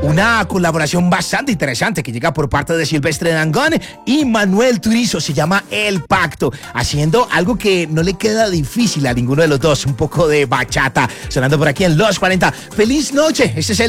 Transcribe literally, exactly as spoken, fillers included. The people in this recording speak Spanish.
una colaboración bastante interesante que llega por parte de Silvestre Dangond y Manuel Turizo. Se llama El Pacto, haciendo algo que no le queda difícil a ninguno de los dos, un poco de bachata, sonando por aquí en Los cuarenta. ¡Feliz noche! Este es el